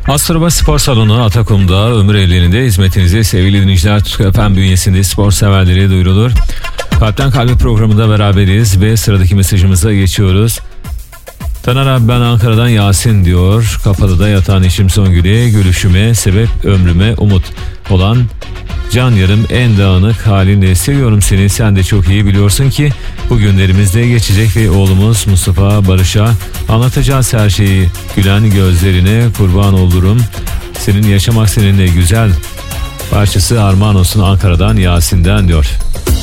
Astroba Spor Salonu Atakum'da ömür evlerinde hizmetinize sevgili dinleyiciler. Tutku FM bünyesinde spor severleri duyurulur. Kalpten Kalbe programında beraberiz ve sıradaki mesajımıza geçiyoruz. Taner abi, ben Ankara'dan Yasin diyor. Kapalı'da yatan eşim Songül'e, gülüşüme sebep ömrüme umut olan can yarım en dağınık halinle seviyorum seni. Sen de çok iyi biliyorsun ki bu günlerimizde geçecek ve oğlumuz Mustafa Barış'a anlatacağız her şeyi. Gülen gözlerine kurban olurum. Senin yaşamak seninle güzel parçası armağan olsun Ankara'dan Yasin'den diyor.